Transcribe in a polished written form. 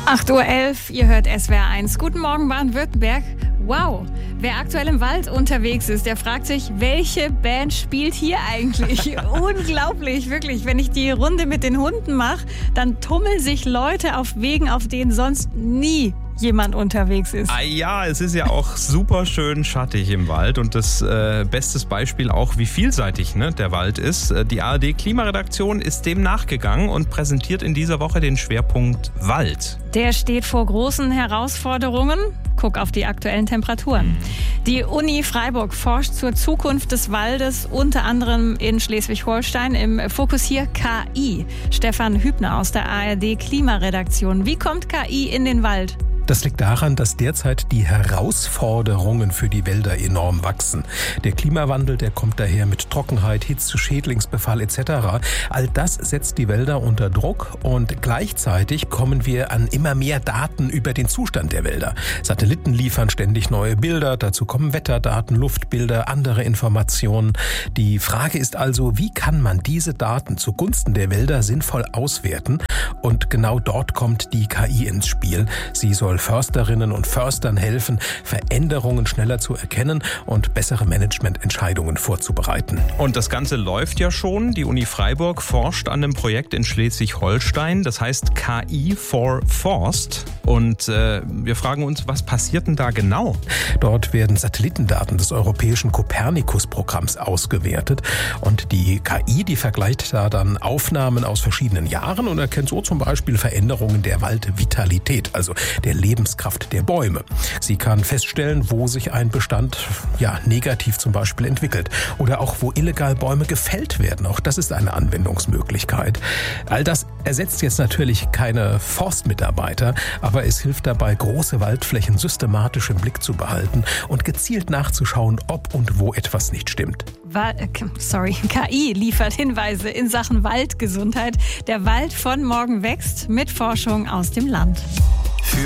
8:11 Uhr, ihr hört SWR1. Guten Morgen, Baden-Württemberg. Wow, wer aktuell im Wald unterwegs ist, der fragt sich, welche Band spielt hier eigentlich? Unglaublich, wirklich. Wenn ich die Runde mit den Hunden mache, dann tummeln sich Leute auf Wegen, auf denen sonst nie jemand unterwegs ist. Ja, es ist ja auch super schön schattig im Wald und das bestes Beispiel auch, wie vielseitig der Wald ist. Die ARD-Klimaredaktion ist dem nachgegangen und präsentiert in dieser Woche den Schwerpunkt Wald. Der steht vor großen Herausforderungen. Guck auf die aktuellen Temperaturen. Die Uni Freiburg forscht zur Zukunft des Waldes, unter anderem in Schleswig-Holstein. Im Fokus hier KI. Stefan Hübner aus der ARD-Klimaredaktion. Wie kommt KI in den Wald? Das liegt daran, dass derzeit die Herausforderungen für die Wälder enorm wachsen. Der Klimawandel, der kommt daher mit Trockenheit, Hitze, Schädlingsbefall etc. All das setzt die Wälder unter Druck und gleichzeitig kommen wir an immer mehr Daten über den Zustand der Wälder. Satelliten liefern ständig neue Bilder, dazu kommen Wetterdaten, Luftbilder, andere Informationen. Die Frage ist also, wie kann man diese Daten zugunsten der Wälder sinnvoll auswerten? Und genau dort kommt die KI ins Spiel. Sie soll Försterinnen und Förstern helfen, Veränderungen schneller zu erkennen und bessere Managemententscheidungen vorzubereiten. Und das Ganze läuft ja schon. Die Uni Freiburg forscht an einem Projekt in Schleswig-Holstein. Das heißt KI for Forst. Und wir fragen uns, was passiert denn da genau? Dort werden Satellitendaten des europäischen Copernicus-Programms ausgewertet. Und die KI, die vergleicht da dann Aufnahmen aus verschiedenen Jahren und erkennt so zum Beispiel Veränderungen der Waldvitalität, also der Lebenskraft der Bäume. Sie kann feststellen, wo sich ein Bestand negativ zum Beispiel entwickelt oder auch wo illegal Bäume gefällt werden. Auch das ist eine Anwendungsmöglichkeit. All das ersetzt jetzt natürlich keine Forstmitarbeiter, aber es hilft dabei, große Waldflächen systematisch im Blick zu behalten und gezielt nachzuschauen, ob und wo etwas nicht stimmt. KI liefert Hinweise in Sachen Waldgesundheit. Der Wald von morgen wächst mit Forschung aus dem Land.